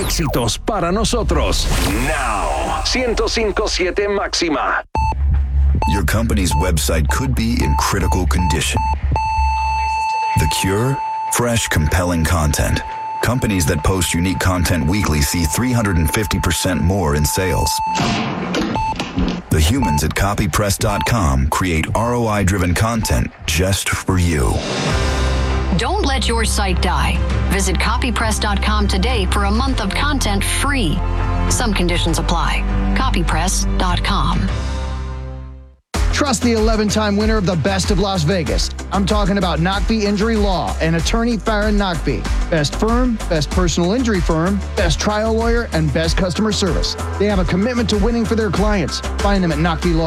éxitos para nosotros. Now, 105.7 Máxima. Your company's website could be in critical condition. The cure? Fresh, compelling content. Companies that post unique content weekly see 350% more in sales. The humans at copypress.com create ROI-driven content just for you. Don't let your site die. Visit copypress.com today for a month of content free. Some conditions apply. Copypress.com. Trust the 11-time winner of the Best of Las Vegas. I'm talking about Knockby Injury Law and attorney Farron Knockby. Best firm, best personal injury firm, best trial lawyer, and best customer service. They have a commitment to winning for their clients. Find them at Knockby Law.